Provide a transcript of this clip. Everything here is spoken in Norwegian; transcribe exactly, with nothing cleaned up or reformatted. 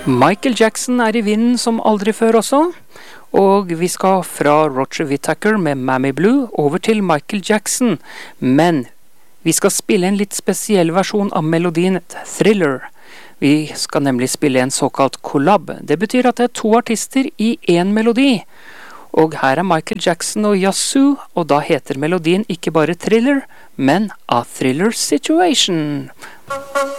Michael Jackson er i vinden som aldri før også, og vi skal fra Roger Whittaker med Mammy Blue over til Michael Jackson, men vi skal spille en litt spesiell versjon av melodien Thriller. Vi skal nemlig spille en såkalt collab. Det betyr at det er to artister i en melodi. Og her er Michael Jackson og Yazoo, og da heter melodien ikke bare Thriller, men A Thriller Situation.